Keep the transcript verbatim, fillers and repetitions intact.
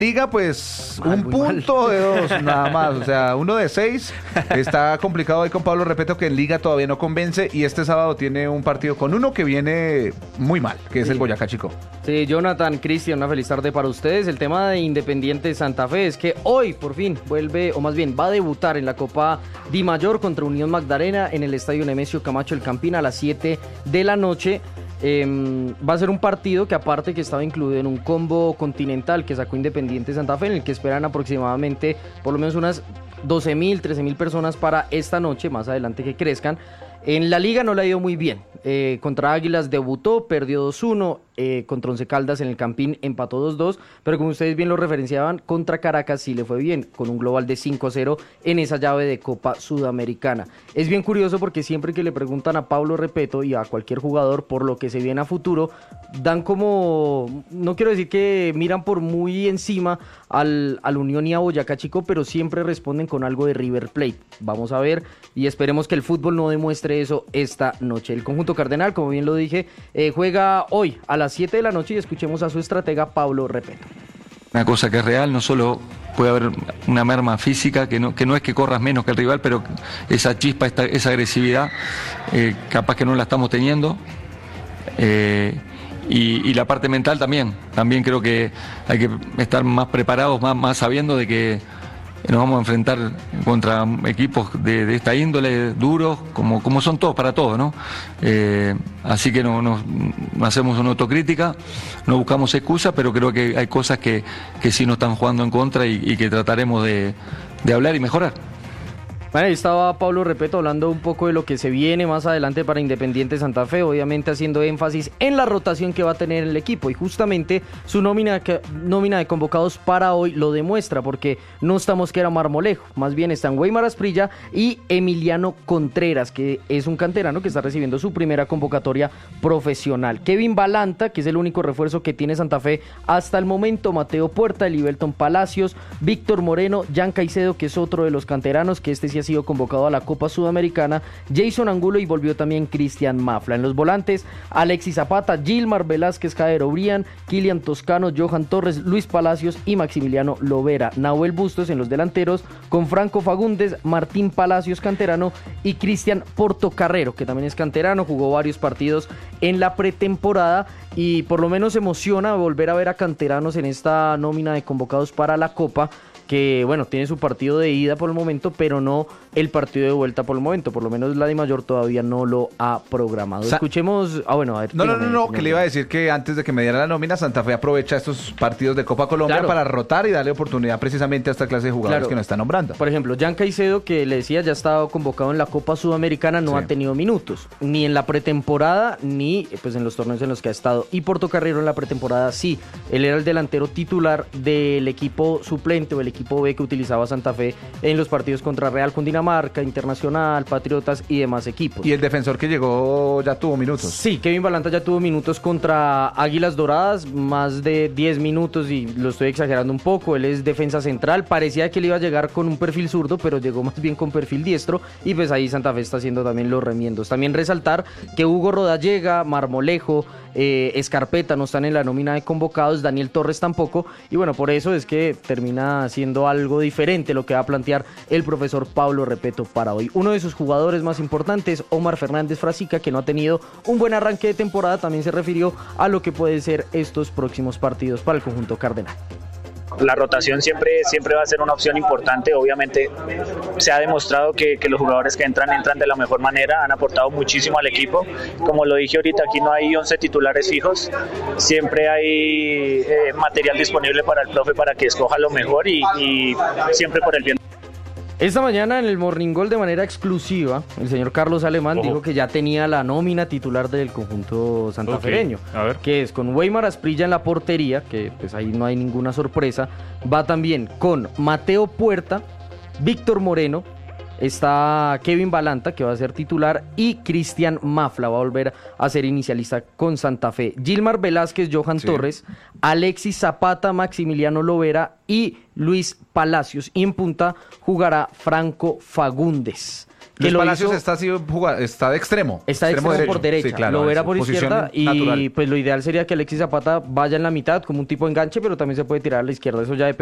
Liga, pues, mal, un punto mal. de dos, nada más. O sea, uno de seis. Está complicado ahí con Pablo Repeto, que en Liga todavía no convence. Y este sábado tiene un partido con uno que viene muy mal, que es sí. el Boyacá Chico. Sí, Jonathan, Cristian, una feliz tarde para ustedes. El tema de Independiente Santa Fe es que hoy, por fin, vuelve, o más bien, va a debutar en la Copa Di Mayor contra Unión Magdalena en el Estadio Nemesio Camacho El Campín a las siete de la noche. Eh, va a ser un partido que aparte que estaba incluido en un combo continental que sacó Independiente Santa Fe, en el que esperan aproximadamente por lo menos unas doce mil, trece mil personas para esta noche, más adelante que crezcan. En la liga no le ha ido muy bien, eh, contra Águilas debutó, perdió dos uno, eh, contra Once Caldas en el Campín empató dos dos, pero como ustedes bien lo referenciaban, contra Caracas sí le fue bien, con un global de cinco a cero en esa llave de Copa Sudamericana. Es bien curioso porque siempre que le preguntan a Pablo Repeto y a cualquier jugador por lo que se viene a futuro, dan como, no quiero decir que miran por muy encima al, al Unión y a Boyacá Chico, pero siempre responden con algo de River Plate. Vamos a ver y esperemos que el fútbol no demuestre eso esta noche. El conjunto cardenal, como bien lo dije, eh, juega hoy a las siete de la noche y escuchemos a su estratega Pablo Repeto. Una cosa que es real, no solo puede haber una merma física, que no, que no es que corras menos que el rival, pero esa chispa, esta, esa agresividad, eh, capaz que no la estamos teniendo. Eh, y, y la parte mental también, también creo que hay que estar más preparados, más, más sabiendo de que nos vamos a enfrentar contra equipos de, de esta índole, duros, como, como son todos, para todos, ¿no? Eh, así que no, no, no hacemos una autocrítica, no buscamos excusas, pero creo que hay cosas que, que sí nos están jugando en contra y, y que trataremos de, de hablar y mejorar. Bueno, ahí estaba Pablo Repeto hablando un poco de lo que se viene más adelante para Independiente Santa Fe, obviamente haciendo énfasis en la rotación que va a tener el equipo y justamente su nómina, nómina de convocados para hoy lo demuestra porque no está Mosquera Marmolejo, más bien están Weimar Asprilla y Emiliano Contreras, que es un canterano que está recibiendo su primera convocatoria profesional. Kevin Balanta, que es el único refuerzo que tiene Santa Fe hasta el momento, Mateo Puerta, Elivelton Palacios, Víctor Moreno, Jan Caicedo, que es otro de los canteranos, que este sí ha sido convocado a la Copa Sudamericana, Jason Angulo y volvió también Cristian Mafla. En los volantes, Alexis Zapata, Gilmar Velázquez, Caero Brian, Kilian Toscano, Johan Torres, Luis Palacios y Maximiliano Lovera. Nahuel Bustos en los delanteros, con Franco Fagundes, Martín Palacios, canterano, y Cristian Portocarrero, que también es canterano, jugó varios partidos en la pretemporada y por lo menos emociona volver a ver a canteranos en esta nómina de convocados para la Copa, que bueno, tiene su partido de ida por el momento, pero no el partido de vuelta por el momento, por lo menos la Dimayor todavía no lo ha programado. Sa- Escuchemos, ah bueno, a ver. No, no, no, no, que le iba a decir que antes de que me diera la nómina, Santa Fe aprovecha estos partidos de Copa Colombia claro. para rotar y darle oportunidad precisamente a esta clase de jugadores claro. que nos está nombrando. Por ejemplo, Jan Caicedo, que le decía, ya ha estado convocado en la Copa Sudamericana, no sí. ha tenido minutos, ni en la pretemporada, ni pues en los torneos en los que ha estado. Y Portocarrero en la pretemporada sí, él era el delantero titular del equipo suplente o el equipo B que utilizaba Santa Fe en los partidos contra Real Cundinamarca, Internacional, Patriotas y demás equipos. ¿Y el defensor que llegó ya tuvo minutos? Sí, Kevin Balanta ya tuvo minutos contra Águilas Doradas, más de diez minutos y lo estoy exagerando un poco, él es defensa central, parecía que él iba a llegar con un perfil zurdo, pero llegó más bien con perfil diestro y pues ahí Santa Fe está haciendo también los remiendos. También resaltar que Hugo Rodallega, Marmolejo, eh, Escarpeta no están en la nómina de convocados, Daniel Torres tampoco y bueno, por eso es que termina siendo algo diferente lo que va a plantear el profesor Pablo Repeto para hoy. Uno de sus jugadores más importantes, Omar Fernández Frasica, que no ha tenido un buen arranque de temporada, también se refirió a lo que pueden ser estos próximos partidos para el conjunto cardenal. La rotación siempre, siempre va a ser una opción importante. Obviamente se ha demostrado que, que los jugadores que entran, entran de la mejor manera, han aportado muchísimo al equipo. Como lo dije ahorita, aquí no hay once titulares fijos, siempre hay eh, material disponible para el profe para que escoja lo mejor y, y siempre por el bien. Esta mañana en el Morning Goal de manera exclusiva, el señor Carlos Alemán Ojo. dijo que ya tenía la nómina titular del conjunto santafereño, okay. que es con Weimar Asprilla en la portería, que pues ahí no hay ninguna sorpresa, va también con Mateo Puerta, Víctor Moreno, está Kevin Balanta, que va a ser titular, y Cristian Mafla va a volver a ser inicialista con Santa Fe. Gilmar Velázquez, Johan sí. Torres, Alexis Zapata, Maximiliano Lovera y Luis Palacios. Y en punta jugará Franco Fagundes. que Luis lo Palacios hizo- está, así, juga- está de extremo. Está de extremo derecho. por derecha, Sí, claro, lo verá es por posición izquierda y natural. pues lo ideal sería que Alexis Zapata vaya en la mitad como un tipo de enganche, pero también se puede tirar a la izquierda, eso ya depende.